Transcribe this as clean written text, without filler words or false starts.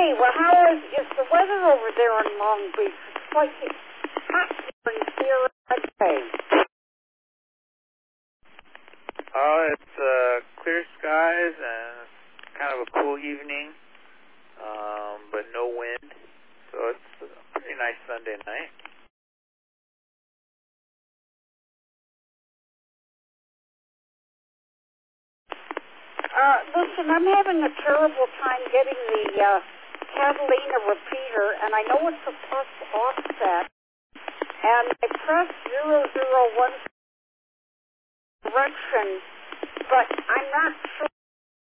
well, how is the weather over there in Long Beach? It's quite hot here in Sierra Madre. It's clear skies and kind of a cool evening, but no wind. So it's a pretty nice Sunday night. Listen, I'm having a terrible time getting the Catalina repeater, and I know it's a plus offset, and I press 001 direction, but I'm not sure